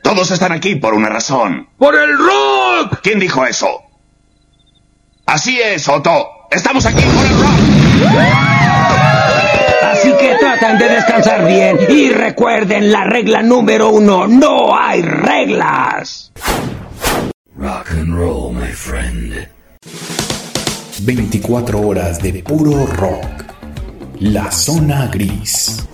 Todos están aquí por una razón. ¡Por el rock! ¿Quién dijo eso? Así es, Otto. Estamos aquí por el rock. Así que traten de descansar bien y recuerden la regla número 1, no hay reglas. Rock and roll, my friend. 24 horas de puro rock. La Zona Gris.